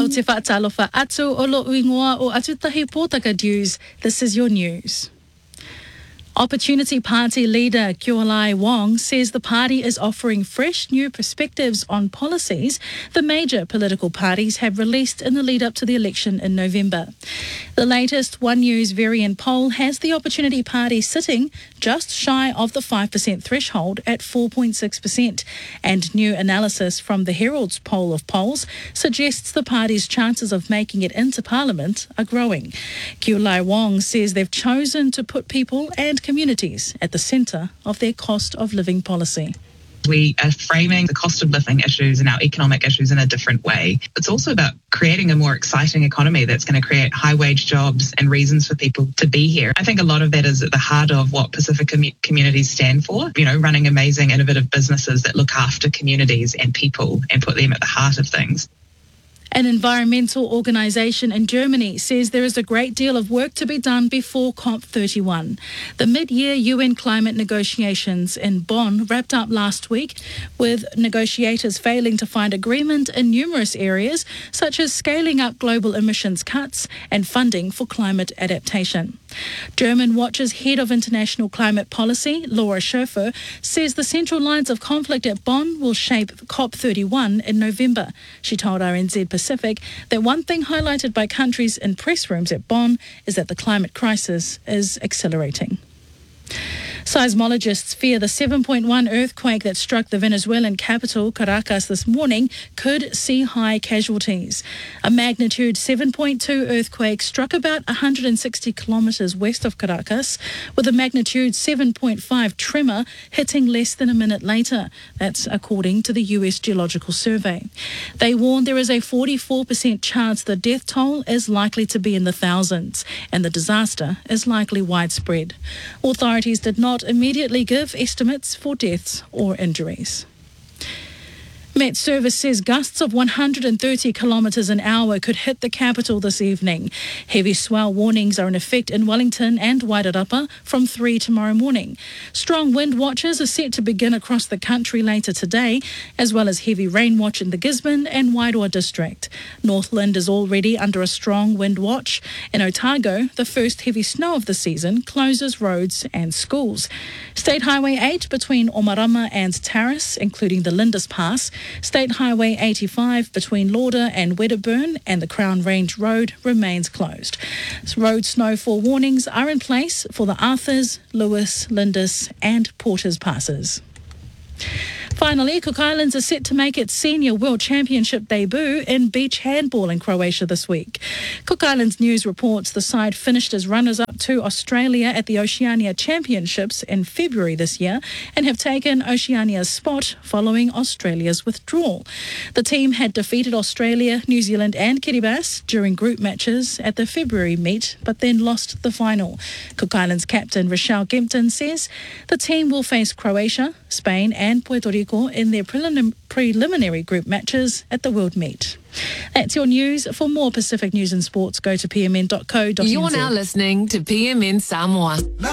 Au te whaatalofa atu o lo uingoa o Atutahi Pōtaka News. This is your news. Opportunity Party leader Kiolai Wong says the party is offering fresh new perspectives on policies the major political parties have released in the lead up to the election in November. The latest One News variant poll has the Opportunity Party sitting just shy of the 5% threshold at 4.6%, and new analysis from the Herald's poll of polls suggests the party's chances of making it into Parliament are growing. Kiolai Wong says they've chosen to put people and communities at the centre of their cost of living policy. We are framing the cost of living issues and our economic issues in a different way. It's also about creating a more exciting economy that's going to create high wage jobs and reasons for people to be here. I think a lot of that is at the heart of what Pacifica communities stand for, running amazing, innovative businesses that look after communities and people and put them at the heart of things. An environmental organisation in Germany says there is a great deal of work to be done before COP31. The mid-year UN climate negotiations in Bonn wrapped up last week, with negotiators failing to find agreement in numerous areas, such as scaling up global emissions cuts and funding for climate adaptation. German Watch's head of international climate policy, Laura Schöffer, says the central lines of conflict at Bonn will shape COP31 in November. She told RNZ Pacific that one thing highlighted by countries in press rooms at Bonn is that the climate crisis is accelerating. Seismologists fear the 7.1 earthquake that struck the Venezuelan capital, Caracas, this morning could see high casualties. A magnitude 7.2 earthquake struck about 160 kilometres west of Caracas, with a magnitude 7.5 tremor hitting less than a minute later. That's according to the US Geological Survey. They warn there is a 44% chance the death toll is likely to be in the thousands, and the disaster is likely widespread. Authorities did not immediately give estimates for deaths or injuries. Met Service says gusts of 130 kilometres an hour could hit the capital this evening. Heavy swell warnings are in effect in Wellington and Wairarapa from 3 tomorrow morning. Strong wind watches are set to begin across the country later today, as well as heavy rain watch in the Gisborne and Wairoa district. Northland is already under a strong wind watch. In Otago, the first heavy snow of the season closes roads and schools. State Highway 8 between Omarama and Terrace, including the Lindis Pass, State Highway 85 between Lauder and Wedderburn, and the Crown Range Road remains closed. Road snowfall warnings are in place for the Arthurs, Lewis, Lindis and Porters passes. Finally, Cook Islands is set to make its senior World Championship debut in beach handball in Croatia this week. Cook Islands News reports the side finished as runners-up to Australia at the Oceania Championships in February this year and have taken Oceania's spot following Australia's withdrawal. The team had defeated Australia, New Zealand and Kiribati during group matches at the February meet, but then lost the final. Cook Islands captain Rochelle Kempton says the team will face Croatia, Spain and Puerto Rico in their preliminary group matches at the World Meet. That's your news. For more Pacific news and sports, go to pmn.co.nz. You're now listening to PMN Samoa.